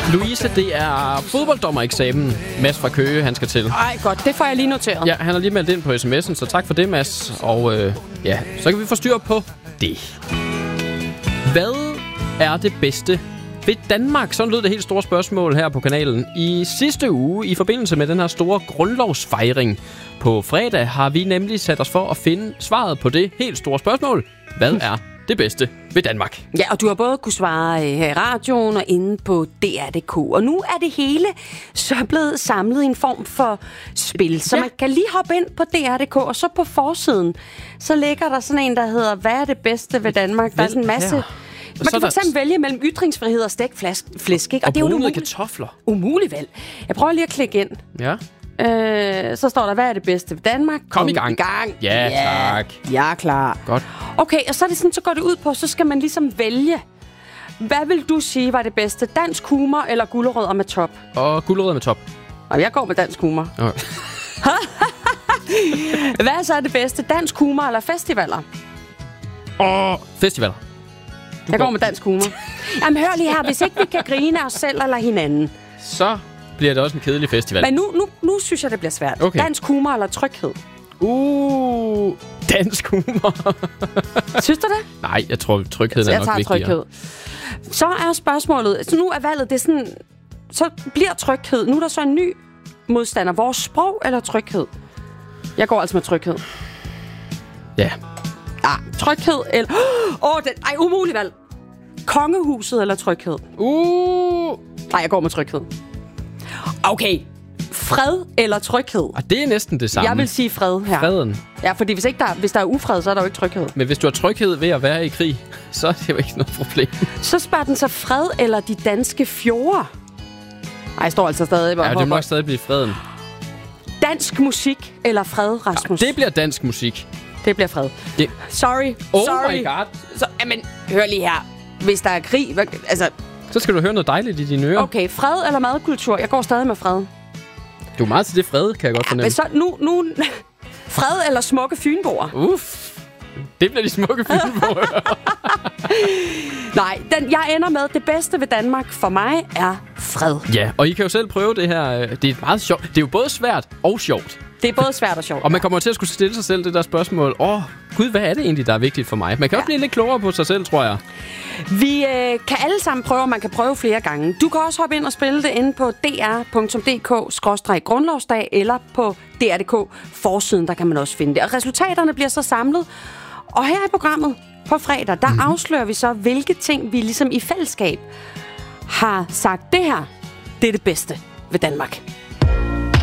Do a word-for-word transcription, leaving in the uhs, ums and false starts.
Louise, det er fodbolddommereksamen. Mads fra Køge, han skal til. Ej, godt. Det får jeg lige noteret. Ja, han har lige meldt ind på sms'en, så tak for det, Mads. Og øh, ja, så kan vi få styr på det. Hvad er det bedste ved Danmark? Sådan lød det helt store spørgsmål her på kanalen. I sidste uge, i forbindelse med den her store grundlovsfejring på fredag, har vi nemlig sat os for at finde svaret på det helt store spørgsmål. Hvad er det bedste ved Danmark? Ja, og du har både kunne svare her i radioen og inde på D R punktum d k. Og nu er det hele så blevet samlet i en form for spil. Så ja. Man kan lige hoppe ind på D R punktum d k, og så på forsiden, så ligger der sådan en, der hedder, hvad er det bedste ved Danmark? Der er sådan en masse... Ja. Man kan for eksempel vælge mellem ytringsfrihed og stegt flæsk, ikke? Og, og det er jo brunede kartofler. Umuligt valg. Jeg prøver lige at klikke ind. Ja. Øh, så står der, hvad er det bedste ved Danmark? Kom, Kom i gang. i gang. Ja, tak. Jeg er klar. Godt. Okay, og så er det sådan, så går det ud på, så skal man ligesom vælge. Hvad vil du sige var det bedste? Dansk humor eller gulerødder med top? Og gulerødder med top. Og jeg går med dansk humor. Okay. Hvad så er det bedste? Dansk humor eller festivaler? Og festivaler. Du jeg går med dansk humor. Jamen hør lige her, hvis ikke vi kan grine af os selv eller hinanden, så bliver det også en kedelig festival. Men nu, nu, nu synes jeg, det bliver svært. Okay. Dansk humor eller tryghed? Uh, dansk humor. Synes du det? Nej, jeg tror, trygheden jeg er nok vigtigere. Tryghed. Så er spørgsmålet, så nu er valget, det er sådan, så bliver tryghed. Nu er der så en ny modstander. Vores sprog eller tryghed? Jeg går altså med tryghed. Ja. Ah, tryghed eller... Åh, oh, den... Ej, umulig valg. Kongehuset eller tryghed? Uh. Nej, jeg går med tryghed. Okay. Fred eller tryghed? Ah, det er næsten det samme. Jeg vil sige fred her. Freden. Ja, fordi hvis, ikke der, hvis der er ufred, så er der jo ikke tryghed. Men hvis du har tryghed ved at være i krig, så er det jo ikke noget problem. Så spørger den så fred eller de danske fjorde? Ej, jeg står altså stadig bare. Ja, det må også stadig blive freden. Dansk musik eller fred, Rasmus? Ja, det bliver dansk musik. Det bliver fred. Det... Sorry. Oh Sorry. my god. Så, men hør lige her. Hvis der er krig, altså... Så skal du høre noget dejligt i dine ører. Okay, fred eller madkultur? Jeg går stadig med fred. Du er meget til det fred, kan jeg godt fornemme. Ja, men så nu... nu fred eller smukke fynboer? Uff. Det bliver de smukke fynboer. Nej, den, jeg ender med, det bedste ved Danmark for mig er fred. Ja, og I kan jo selv prøve det her. Det er meget sjovt. Det er jo både svært og sjovt. Det er både svært og sjovt. Og man kommer til at skulle stille sig selv det der spørgsmål. Åh, oh, gud, hvad er det egentlig, der er vigtigt for mig? Man kan ja. også blive lidt klogere på sig selv, tror jeg. Vi øh, kan alle sammen prøve, og man kan prøve flere gange. Du kan også hoppe ind og spille det inde på d r punktum d k skråstreg grundlovsdag eller på D R punktum d k forsiden, der kan man også finde det. Og resultaterne bliver så samlet. Og her i programmet på fredag, der mm-hmm. afslører vi så, hvilke ting vi ligesom i fællesskab har sagt, det her, det er det bedste ved Danmark.